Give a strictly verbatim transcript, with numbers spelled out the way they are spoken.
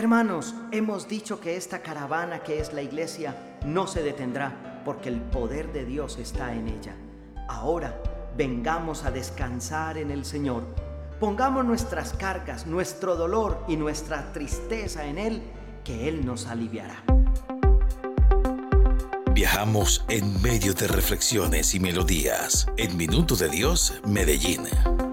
Hermanos, hemos dicho que esta caravana que es la iglesia no se detendrá porque el poder de Dios está en ella. Ahora, vengamos a descansar en el Señor. Pongamos nuestras cargas, nuestro dolor y nuestra tristeza en Él, que Él nos aliviará. Viajamos en medio de reflexiones y melodías. En Minuto de Dios, Medellín.